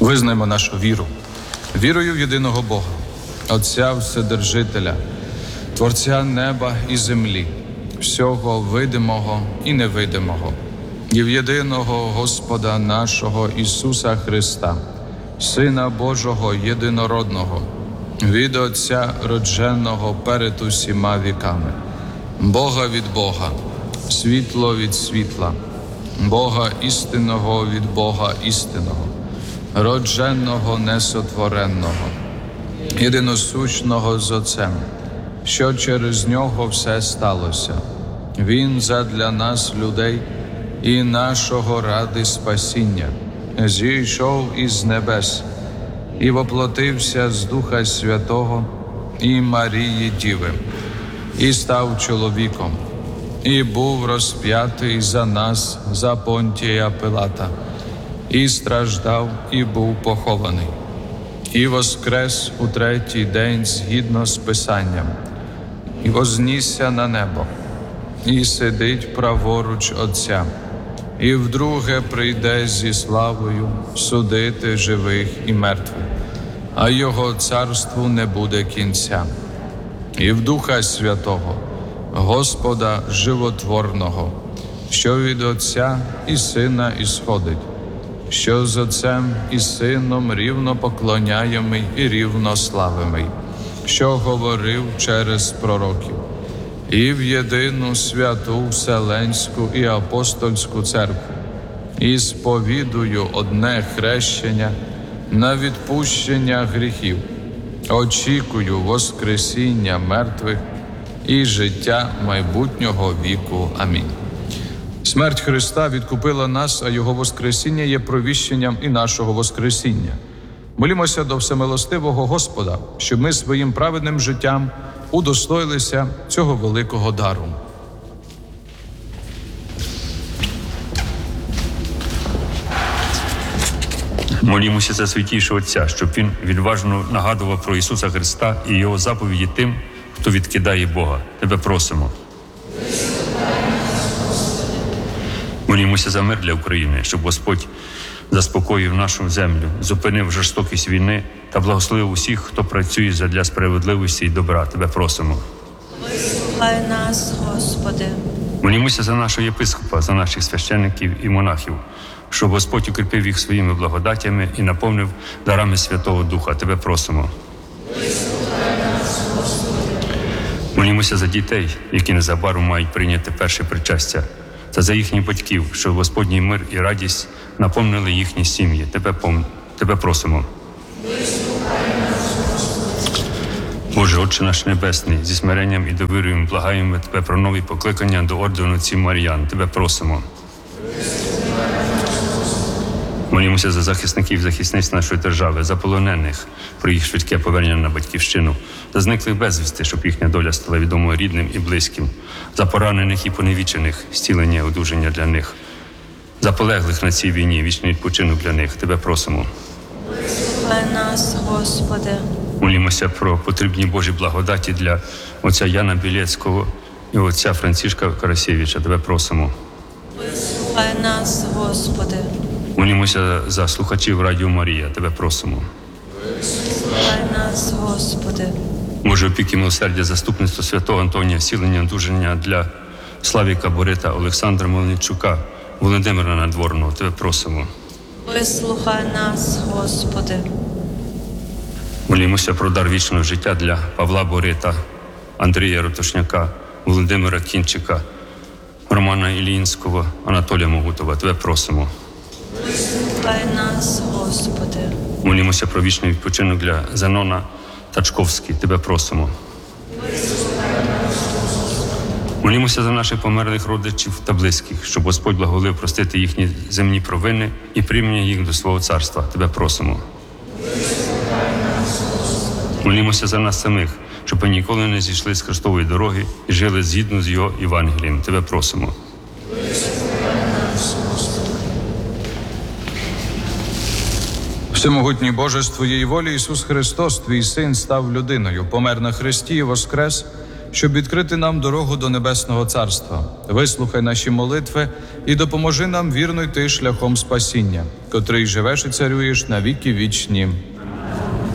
Визнаймо нашу віру. Вірою в єдиного Бога, Отця Вседержителя, Творця неба і землі, всього видимого і невидимого, і в єдиного Господа нашого Ісуса Христа, Сина Божого єдинородного, від Отця родженого перед усіма віками, Бога від Бога, світло від світла, Бога істинного від Бога істинного, родженого несотвореного, єдиносущного з Отцем, що через Нього все сталося. Він задля нас, людей, і нашого ради спасіння, зійшов із небес і воплотився з Духа Святого і Марії Діви, і став чоловіком, і був розп'ятий за нас, за Понтія Пилата, і страждав, і був похований, і воскрес у третій день згідно з Писанням, і вознісся на небо, і сидить праворуч Отця, і вдруге прийде зі славою судити живих і мертвих, а Його царству не буде кінця. І в Духа Святого, Господа животворного, що від Отця і Сина ісходить, що з Отцем і Сином рівно поклоняємий і рівно славимий, що говорив через пророків, і в єдину святу Вселенську і апостольську церкву, і сповідую одне хрещення на відпущення гріхів, очікую воскресіння мертвих і життя майбутнього віку. Амінь. Смерть Христа відкупила нас, а Його воскресіння є провіщенням і нашого воскресіння. Молімося до всемилостивого Господа, щоб ми своїм праведним життям удостоїлися цього великого дару. Молімося за святійшого Отця, щоб він відважно нагадував про Ісуса Христа і Його заповіді тим, хто відкидає Бога. Тебе просимо. Молімося за мир для України, щоб Господь заспокоїв нашу землю, зупинив жорстокість війни та благословив усіх, хто працює задля справедливості і добра. Тебе просимо. Вислухай нас, Господи. Молімося за нашого єпископа, за наших священиків і монахів, щоб Господь укріпив їх своїми благодатями і наповнив дарами Святого Духа. Тебе просимо. Вислухай нас, Господи. Молімося за дітей, які незабаром мають прийняти перше причастя, та за їхніх батьків, щоб Господній мир і радість наповнили їхні сім'ї. Тебе просимо. Вислухай нас, Господи. Боже, Отче наш Небесний, зі смиренням і довірою благаємо Тебе про нові покликання до ордену отців Маріян. Тебе просимо. Молімося за захисників і захисниць нашої держави, за полонених, про їх швидке повернення на батьківщину, за зниклих безвісти, щоб їхня доля стала відомою рідним і близьким, за поранених і поневічених, зцілення і одужання для них, за полеглих на цій війні, вічний відпочинок для них. Тебе просимо. Вислухай нас, Господи. Молімося про потрібні Божі благодаті для отця Яна Білецького і отця Францишка Карасєвича. Тебе просимо. Вислухай нас, Господи. Молімося за слухачів Радіо Марія. Тебе просимо. Вислухай нас, Господи. Боже опіки, милосердя, заступництво святого Антонія, зцілення, одужання для Славіка Борита, Олександра Мельничука, Володимира Надворного. Тебе просимо. Вислухай нас, Господи. Молімося про дар вічного життя для Павла Борита, Андрія Ротошняка, Володимира Кінчика, Романа Ілінського, Анатолія Могутова. Тебе просимо. Вислухай нас, Господи. Молімося про вічний відпочинок для Зенона Тачковський. Тебе просимо. Молімося за наших померлих родичів та близьких, щоб Господь благоволив простити їхні земні провини і прийняти їх до свого царства. Тебе просимо. Молімося за нас самих, щоб ми ніколи не зійшли з Христової дороги і жили згідно з Його Євангелієм. Тебе просимо. Всемогутній Боже, з Твоєї волі Ісус Христос, Твій Син, став людиною, помер на хресті і воскрес, щоб відкрити нам дорогу до Небесного Царства. Вислухай наші молитви і допоможи нам вірно йти шляхом спасіння, котрий живеш і царюєш на віки вічні.